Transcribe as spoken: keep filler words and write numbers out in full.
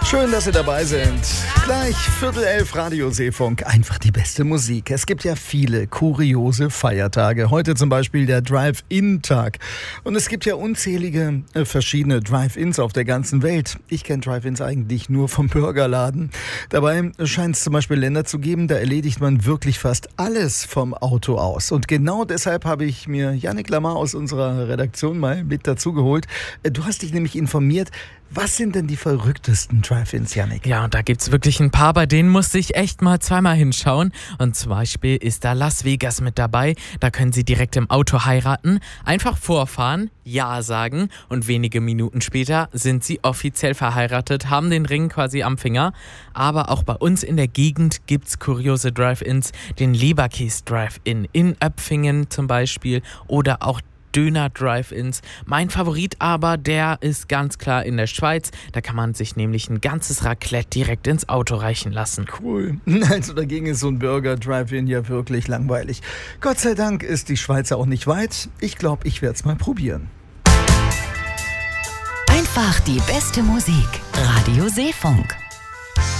Schön, dass Sie dabei sind. Gleich Viertel elf Radio Seefunk. Einfach die beste Musik. Es gibt ja viele kuriose Feiertage. Heute zum Beispiel der Drive-In-Tag. Und es gibt ja unzählige äh, verschiedene Drive-Ins auf der ganzen Welt. Ich kenne Drive-Ins eigentlich nur vom Burgerladen. Dabei scheint es zum Beispiel Länder zu geben, da erledigt man wirklich fast alles vom Auto aus. Und genau deshalb habe ich mir Yannick Lamar aus unserer Redaktion mal mit dazu geholt. Äh, du hast dich nämlich informiert. Was sind denn die verrücktesten Drive-Ins, Yannick? Ja, und da gibt's wirklich ein paar, bei denen musste ich echt mal zweimal hinschauen. Und zum Beispiel ist da Las Vegas mit dabei. Da können Sie direkt im Auto heiraten, einfach vorfahren, Ja sagen und wenige Minuten später sind Sie offiziell verheiratet, haben den Ring quasi am Finger. Aber auch bei uns in der Gegend gibt's kuriose Drive-Ins, den Leberkäse Drive-In in Öpfingen zum Beispiel oder auch Döner-Drive-Ins. Mein Favorit aber, der ist ganz klar in der Schweiz. Da kann man sich nämlich ein ganzes Raclette direkt ins Auto reichen lassen. Cool. Also dagegen ist so ein Burger-Drive-In ja wirklich langweilig. Gott sei Dank ist die Schweiz auch nicht weit. Ich glaube, ich werde es mal probieren. Einfach die beste Musik. Radio Seefunk.